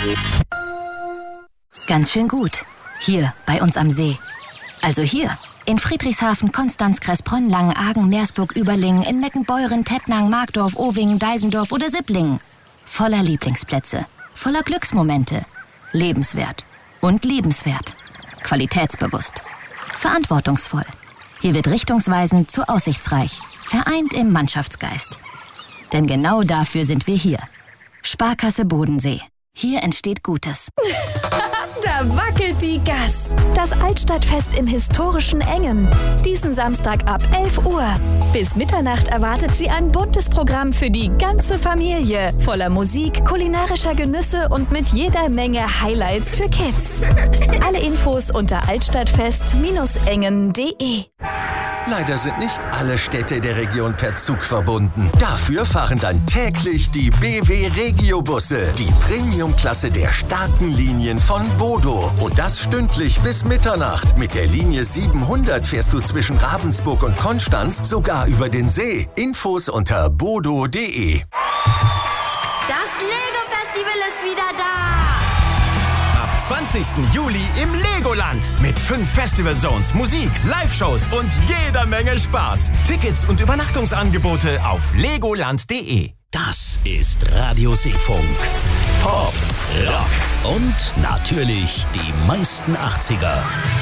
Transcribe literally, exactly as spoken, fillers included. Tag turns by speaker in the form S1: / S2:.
S1: Ganz schön gut. Hier, bei uns am See. Also hier, in Friedrichshafen, Konstanz, Kressbronn, Langenargen, Meersburg, Überlingen, in Meckenbeuren, Tettnang, Markdorf, Owingen, Deisendorf oder Sipplingen. Voller Lieblingsplätze, voller Glücksmomente. Lebenswert und liebenswert. Qualitätsbewusst. Verantwortungsvoll. Hier wird richtungsweisend zu aussichtsreich. Vereint im Mannschaftsgeist. Denn genau dafür sind wir hier. Sparkasse Bodensee. Hier entsteht Gutes.
S2: Da wackelt die Gass. Das Altstadtfest im historischen Engen. Diesen Samstag ab elf Uhr. Bis Mitternacht erwartet Sie ein buntes Programm für die ganze Familie. Voller Musik, kulinarischer Genüsse und mit jeder Menge Highlights für Kids. Alle Infos unter altstadtfest engen punkt de.
S3: Leider sind nicht alle Städte der Region per Zug verbunden. Dafür fahren dann täglich die B W Regio-Busse, die Premium-Klasse der starken Linien von Bodo. Und das stündlich bis Mitternacht. Mit der Linie siebenhundert fährst du zwischen Ravensburg und Konstanz sogar über den See. Infos unter bodo punkt de.
S4: Das Lego-Festival ist wieder da!
S5: zwanzigsten Juli im Legoland mit fünf Festival Zones, Musik, Live-Shows und jeder Menge Spaß. Tickets und Übernachtungsangebote auf legoland punkt de.
S6: Das ist Radio Seefunk. Pop, Rock und natürlich die meisten achtziger.